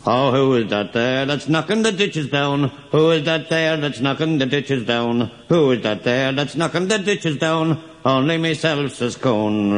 Oh, who is that there that's knocking the ditches down? Who is that there that's knocking the ditches down? Who is that there that's knocking the ditches down? Only myself, says Coon.